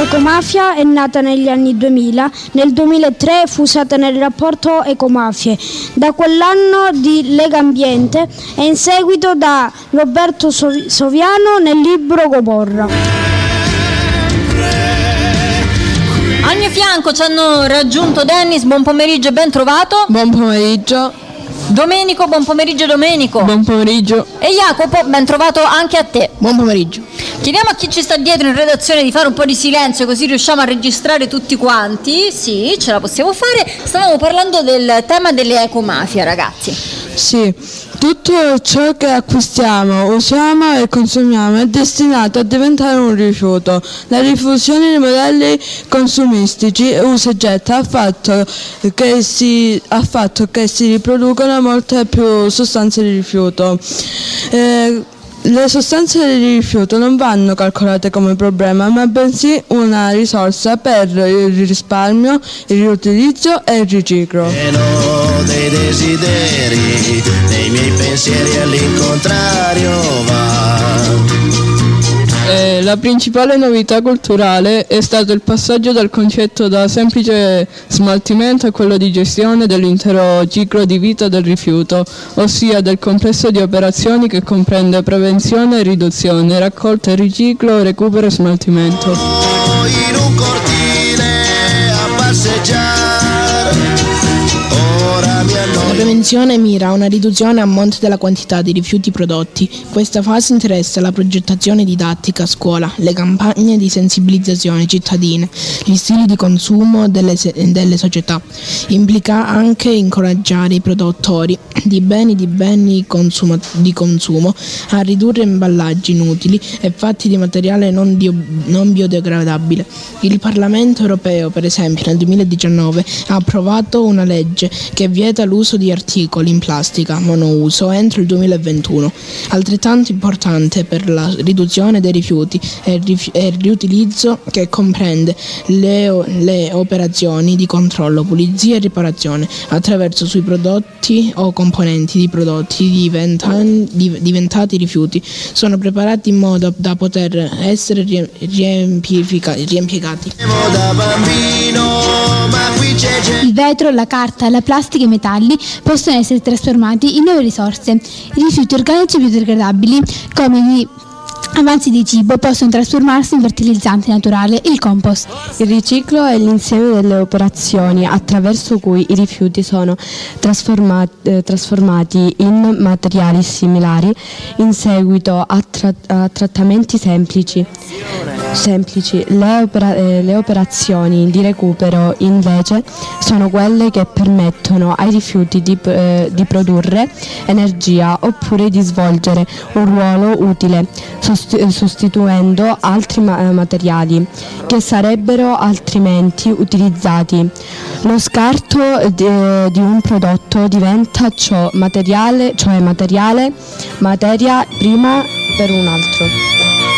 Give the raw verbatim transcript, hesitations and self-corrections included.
L'ecomafia è nata negli anni duemila, nel duemilatré fu usata nel rapporto Ecomafie, da quell'anno di Legambiente e in seguito da Roberto Soviano nel libro Gomorra. Al mio fianco ci hanno raggiunto Dennis, buon pomeriggio e ben trovato. Buon pomeriggio. Domenico, buon pomeriggio Domenico. Buon pomeriggio. E Jacopo, ben trovato anche a te. Buon pomeriggio. Chiediamo a chi ci sta dietro in redazione di fare un po' di silenzio così riusciamo a registrare tutti quanti. Sì, ce la possiamo fare. Stavamo parlando del tema delle ecomafie, ragazzi. Sì, tutto ciò che acquistiamo, usiamo e consumiamo è destinato a diventare un rifiuto. La diffusione dei modelli consumistici usa e getta ha fatto che si, ha fatto che si riproducano molte più sostanze di rifiuto. Eh, Le sostanze di rifiuto non vanno calcolate come problema, ma bensì una risorsa per il risparmio, il riutilizzo e il riciclo. Pieno dei desideri, nei miei pensieri all'incontrario va. Eh, la principale novità culturale è stato il passaggio dal concetto da semplice smaltimento a quello di gestione dell'intero ciclo di vita del rifiuto, ossia del complesso di operazioni che comprende prevenzione e riduzione, raccolta e riciclo, recupero e smaltimento. In un cortile a passeggiare, ora mi annoio. La prevenzione mira a una riduzione a monte della quantità di rifiuti prodotti. Questa fase interessa la progettazione didattica a scuola, le campagne di sensibilizzazione cittadine, gli stili di consumo delle, delle società. Implica anche incoraggiare i produttori di beni di beni consuma, di consumo a ridurre imballaggi inutili e fatti di materiale non, dio, non biodegradabile. Il Parlamento europeo, per esempio, nel duemiladiciannove ha approvato una legge che vieta l'uso di articoli in plastica monouso entro il duemilaventuno. Altrettanto importante per la riduzione dei rifiuti è il, rif- è il riutilizzo, che comprende le, o- le operazioni di controllo, pulizia e riparazione attraverso sui prodotti o componenti di prodotti diventan- div- diventati rifiuti sono preparati in modo da poter essere rie- riempifica- riempiegati. Da bambino, ma qui c'è gente. Il vetro, la carta, la plastica e i metalli possono essere trasformati in nuove risorse. I rifiuti organici biodegradabili, come i avanzi di cibo, possono trasformarsi in fertilizzante naturale, il compost. Il riciclo è l'insieme delle operazioni attraverso cui i rifiuti sono trasformati, eh, trasformati in materiali similari in seguito a, tra- a trattamenti semplici. semplici. Le, opera- eh, le operazioni di recupero invece sono quelle che permettono ai rifiuti di, eh, di produrre energia oppure di svolgere un ruolo utile, sostituendo altri ma- materiali che sarebbero altrimenti utilizzati. Lo scarto di, di un prodotto diventa ciò materiale, cioè materiale, materia prima per un altro.